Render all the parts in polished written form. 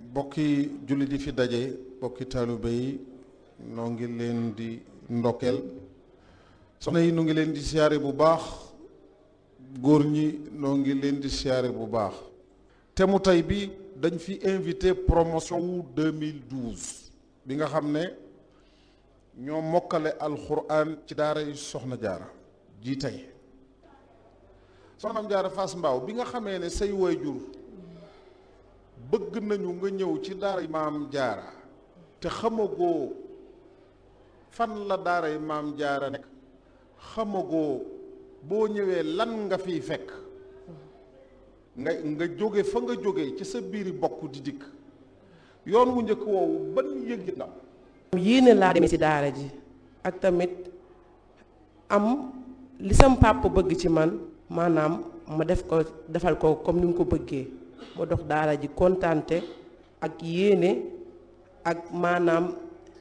bokki jullit yi fi daje bokki taalibe yi noo ngi leen di ndokkeel soxna yi noo ngi leen di siyaare bu baax góor ñi noo ngi leen di siyaare bu baax te mu tey bi dañ fi invité promotion wu 2012 bi nga xam ne ñoo mokkale alxuraan ci daara yi soxna jaara ji tey soxna jaara Fass Mbao bi nga xamee ne say waajur bëgg nañu nga ñëw ci daara yi maam jaara te xamagoo fan la daara yi maam jaara nekk xamagoo boo ñëwee lan nga fiy fekk nga jóge fa nga jóge ci sa biiri bokk di dikk yoon wu njëkk woowu ban yëg la yéene laa demee ci daara ji ak tamit am li sam pàpp bëgg ci man maanaam ma defal ko comme ni mu ko bëggee ma dox daara ji kontante ak yéene ak maanaam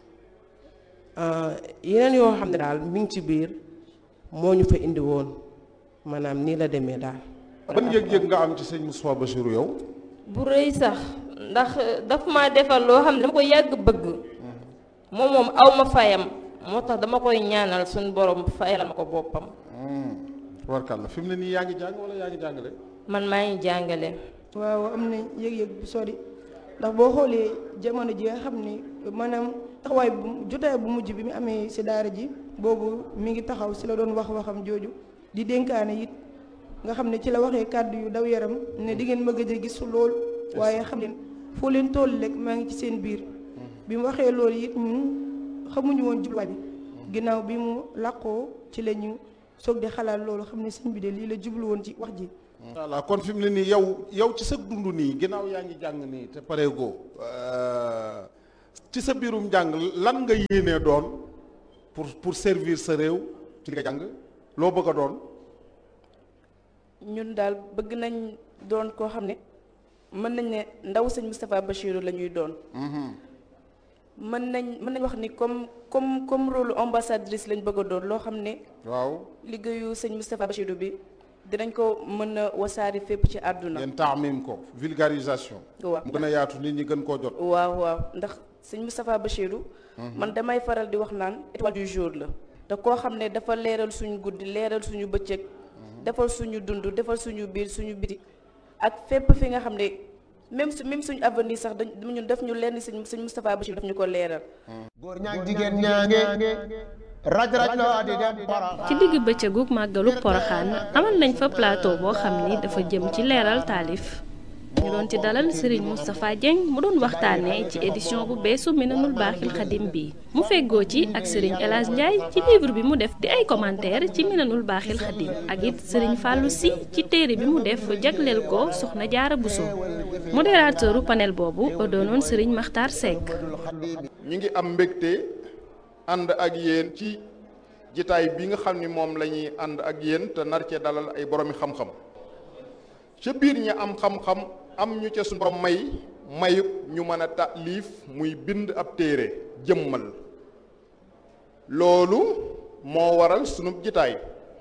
yeneen yoo xam ne daal mi ngi ci biir moo ñu fa indi woon maanaam nii la demee daal. ban yëg-yëg nga am ci sëñ Moustapha Bassirou yow. bu rëy sax ndax daf ma defal loo xam ne dama ko yàgg bëgg moom aw ma fayam moo tax dama koy ñaanal suñu borom fayal ma ko boppam. warkal fi mu ne nii yaa ngi jàng wala yaa ngi jàngale. man maa ngi jàngale. waaw am na yëg-yëg bu sori ndax boo xoolee jamono ji nga xam ni maanaam taxawaay bu jotaay bu mujj bi mu amee si daara ji boobu mi ngi taxaw si la doon waxam jooju di dénkaane it nga xam ne ci la waxee kàddu yu daw yaram ne di ngeen ma gëj a gis lool waaye xam leen foo leen toll rek maa ngi ci seen biir bi mu waxee loolu it ñun xamuñu woon jubluwaay bi ginnaaw bi mu làqoo ci la ñu soog di xalaat loolu xam ne sëñ bi de lii la jublu woon ci wax ji. voilà kon fi mu ne nii yow ci sa dund nii ginnaaw yaa ngi jàng nii te pareegoo ci sa biirum jàng lan nga yéenee doon pour servir sa réew ci li nga jàng loo bëgg a doon. ñun daal bëgg nañ doon koo xam ne mën nañ ne ndaw sëñ Moustapha Bassirou la ñuy doon. mën nañ wax ni comme rôle ambassadrice lañ bëgg a doon loo xam ne. waaw liggéeyu sëñ Moustapha Bassirou bi. dinañ ko mën a wasaari fépp ci àdduna. ngeen taamim ko vulgarisation. waaw mu gën a yaatu nit ñi gën koo jot. waaw ndax sëñ Moustapha Bassirou. man damay faral di wax naan étoile du jour la. te koo xam ne dafa leeral suñu guddi leeral suñu bëccëg. defal suñu dund defal suñu biir suñu biti. ak fépp fi nga xam ne même suñu avenir sax ñun def ñu lenn sëñ Moustapha Bassirou daf ñu ko leeral. góor ñaag jigéen ñaange. raj-raj loo di dem ci digg bëccëgu màggalu Poroxaan amal nañ fa plateau boo xam ni dafa jëm ci leeral taalif ñu doon ci dalal Serigne Moustapha Dieng mu doon waxtaanee ci édition bu beesu Minanul Baaxil Xadim bi mu feggoo ci ak Serigne El Hadj Ndiaye ci livre bi mu def di ay commentaire ci Minanul Baaxil Xadim ak it Serigne Fallou Sy ci téere bi mu def jagleel ko Soxna Jaara Bousso modérateuru panel boobu doonoon Serigne Makhtar Seck. ñi ngi am mbégte ànd ak yéen ci jitaay bi nga xam ni moom la ñuy ànd ak yéen te nar cee dalal ay boroomi xam-xam ca biir ñi am xam-xam am ñu ca suñu borom mayub ñu mën a taalif muy bind ab téere jëmmal loolu moo waral sunu jitaay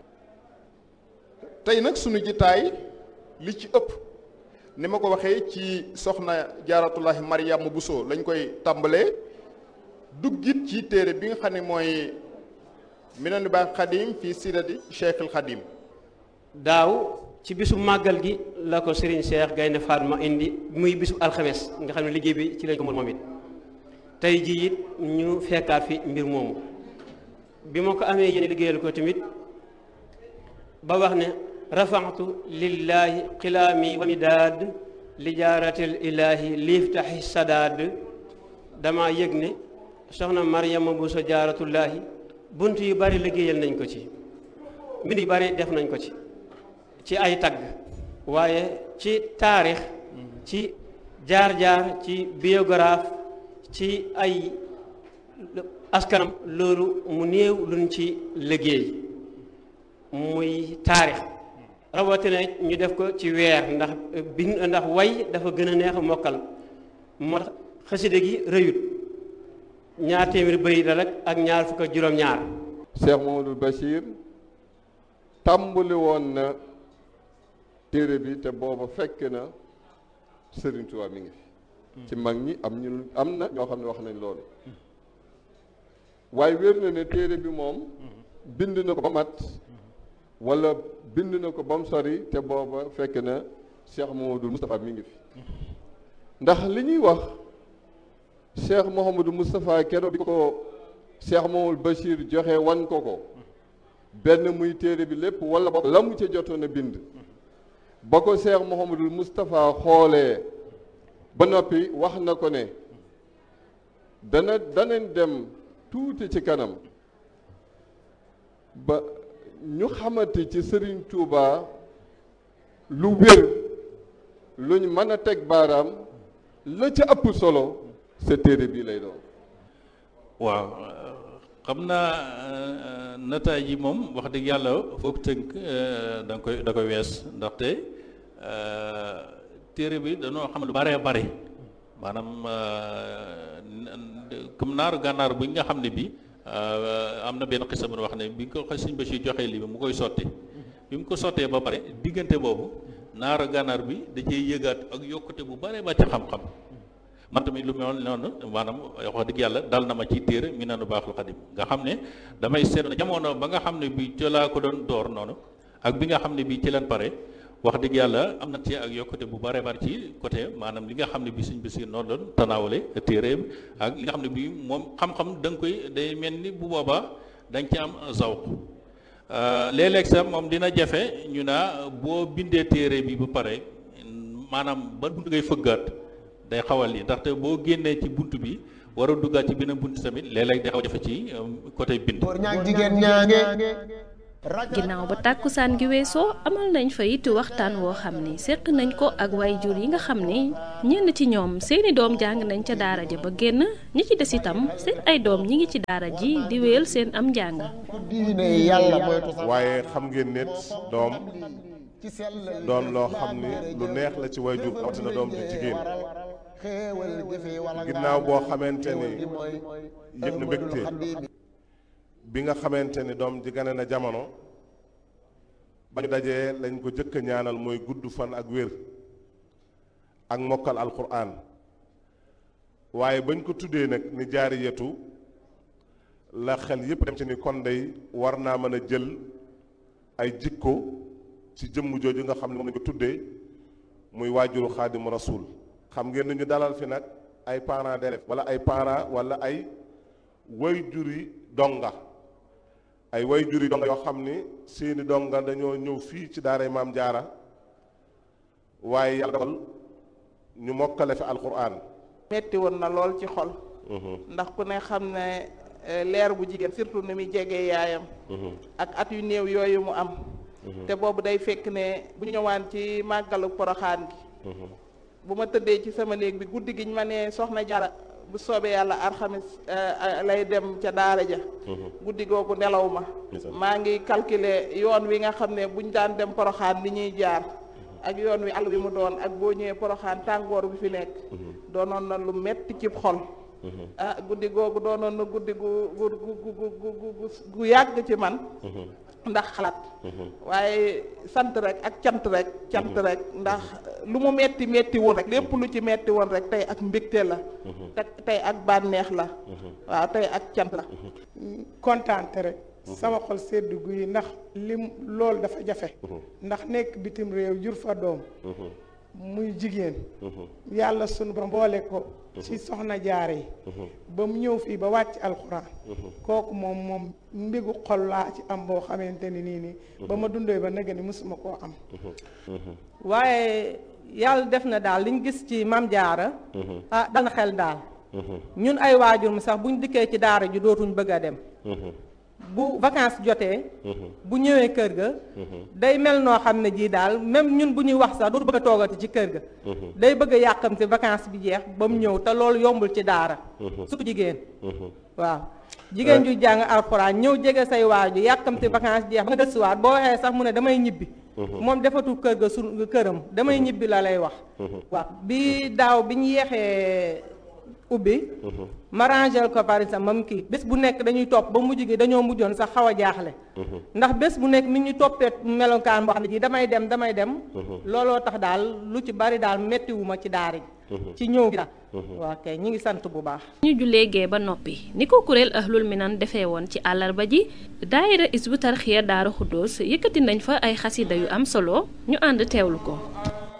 tey nag sunu jitaay li ci ëpp ni ma ko waxee ci soxna Jaaratullahi Mariama Bousso lañ koy tàmbalee duggit ci téere bi nga xam ne mooy Minanul Baaxil Xadim fii sirati Cheikhul Xadim. daaw ci bisu màggal gi la ko Serigne Cheikh Gaynde Fatma indi muy bisu alxames nga xam ne liggéey bi ci lañ ko moom it tey jii it ñu fekkaat fi mbir moomu bi ma ko amee yéen liggéeyal ko tamit ba wax ne rafaxtu lillahi xilaami wa midaad li jaaratil ilaahi liiftaxi sadaad dama yëg ne soxna Mariama Bousso Jaaratullaahi bunt yu bari liggéeyal nañ ko ci mbind yu bari def nañ ko ci ay tagg waaye ci taarix ci jaar-jaar ci biographe ci ay askanam loolu mu néew luñ ci liggéey muy taarix rawatina ñu def ko ci weer ndax way dafa gën a neex a mokkal moo tax xaside gi rëyut ñaar téeméeri bëri la rek ak ñaar fukk ak juróom-ñaar. Cheikh Mamadou Bachir tàmbali woon na téere bi te booba fekk na Serigne Touba mi ngi fi ci mag ñi am na ñoo xam ne wax nañ loolu waaye wér na ne téere bi moom bind na ko ba mat wala bind na ko ba mu sori te booba fekk na Cheikh Mouhamadou Moustapha mi ngi fi ndax li ñuy wax Cheikh Mouhamadou Moustapha keroog bi ko Cheikh Mouhamadou Bachir joxe wan ko benn muy téere bi lépp wala ba la mu ca jotoon a bind ba ko Cheikh Mouhamadou Moustapha xoolee ba noppi wax na ko ne danañ dem tuuti ci kanam ba ñu xamante ci Serigne Touba lu wér luñ mën a teg baaraam la ca ëpp solo sa téere bii lay doon. waaw xam naa nataay yi moom wax dëgg yàlla foog tënk da koy wees ndaxte téere bi dañoo xam lu baree bare maanaam comme naaru gànnaar bi nga xam ne bi am na benn xisa bu wax ne bi ko Sëñ Bachir joxee lii bi mu koy sotti bi mu ko sottee ba pare diggante boobu naaru gànnaar bi da cee yëgaat ak yokkute bu bare ba ci xam-xam man tamit lu mel noonu maanaam wax dëgg yàlla dal na ma ci téere Minanul Baaxil Xadim nga xam ne damay seetlu jamono ba nga xam ne bi ci laa ko doon door noonu ak bi nga xam ne bi ci leen pare wax dëgg yàlla am na ci ak yokkute bu bare bari ci côté maanaam li nga xam ne bi Sëñ Basiir noonu doon tanaawale téere ak li nga xam ne bi moom xam-xam da nga koy day mel ni bu boobaa da nga ci am zawq léeg-léeg sax moom dina jafe ñu naa boo bindee téere bi bu pare maanaam ba bunt ngay fëggaat day xawal lii ndaxte boo génnee ci bunt bi war a duggaat ci beneen bunt tamit léeg-léeg day xaw jafe ci côté bind. ginnaaw ba tàkkusaan gi weesoo amal nañ fa it waxtaan woo xam ni seq nañ ko ak waajur yi nga xam ni ñenn ci ñoom seeni doom jàng nañ ca daara ja ba génn ñi ci des itam seen ay doom ñi ngi ci daara ji di wéyal seen am njàng. waaye xam ngeen ne doom doon loo xam ni lu neex la ci waajur rawatina doom ju jigéen ginnaaw boo xamante ni yëg na mbégte bi nga xamante ni doom ji gane na jamono ba ñu dajee lañ ko jëkk a ñaanal mooy gudd fan ak wér ak mokkal alquran waaye bañ ko tuddee nag ni jaariyatu la xel yépp dem ci ni kon day war naa mën a jël ay jikko ci jëmm jooju nga xam ne moom lañ ko tuddee muy waajuru xaadimu rasul xam ngeen ni ñu dalal fi nag ay parents d'élèves wala ay parents wala ay wayjuri donga ay wayjuri donga yoo xam ni seeni donga dañoo ñëw fii ci daaray maam jaara waaye yàlla dogal ñu mokkale fi alquran metti woon na lool ci xol ndax ku ne xam ne leer bu jigéen surtout ni muy jegee yaayam ak at yu néew yooyu mu am te boobu day fekk ne bu ñu ñëwaan ci màggalu poroxaan gi bu ma tëddee ci sama néeg bi guddi giñ ma ne soxna Jara bu soobee yàlla alxames lay dem ca daara ja guddi googu nelaw ma maa ngi calculer yoon wi nga xam ne buñ daan dem poroxaan li ñuy jaar ak yoon wi àll bi mu doon ak boo ñëwee poroxaan tàngoor bi fi nekk doonoon na lu metti ci xol guddi googu doonoon na guddi gu yàgg ci man ndax xalaat waaye sant rek ak cant rek ndax lu mu metti metti woon rek lépp lu ci metti woon rek tey ak mbégte la tey ak bànneex la waaw tey ak cant la kontaante rek sama xol sedd guy ndax lim loolu dafa jafe ndax nekk bitim réew jur fa doom muy jigéen yàlla sunu borom boole ko ci soxna jaare yi ba mu ñëw fii ba wàcc alxuraan kooku moom mbégu xol laa ci am boo xamante ni nii ba ma dundee ba nëgë ni mësuma koo am waaye yàlla def na daal liñ gis ci mam jaara dal na xel daal ñun ay waajur mu sax buñ dikkee ci daara ji dootuñ bëgg a dem bu vacances jotee bu ñëwee kër ga day mel noo xam ne jii daal même ñun bu ñuy wax sax dootu bëgg a toogati ci kër ga day bëgg a yàqamti vacances bi jeex ba mu ñëw te loolu yombul ci daara surtout jigéen waaw jigéen ju jàng alxuraan ñëw jege say waaju yàqamti vacances jeex ba nga gëstuwaat boo waxee sax mu ne damay ñibbi moom defatu kër ga këram damay ñibbi la lay wax waaw bi daaw bi ñu yeexee ubbi ma rangel ko par exemple mam kii bés bu nekk dañuy topp ba mujj gi dañoo mujjoon sax xaw a jaaxle ndax bés bu nekk mi ñu toppee melokaan boo xam ne ji damay dem looloo tax daal lu ci bari daal mettiwuma ci daara ji ci ñëw gi daal waa kay ñi ngi sant bu baax ñu jullee gee ba noppi ni ko kuréel Ahlul Minan defee woon ci àllarba ji daayira Hizbut Tarqiyyah Daaru Xuddoos yëkkati nañ fa ay xasida yu am solo ñu ànd teewlu ko